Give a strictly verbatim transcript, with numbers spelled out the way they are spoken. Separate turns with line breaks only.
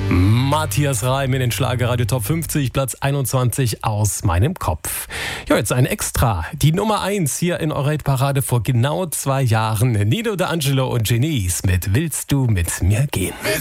Matthias Reim in den Schlagerradio Top fünfzig, Platz einundzwanzig aus meinem Kopf. Ja, jetzt ein Extra. Die Nummer eins hier in eurer Hitparade vor genau zwei Jahren. Nido D'Angelo und Genies mit Willst du mit mir gehen?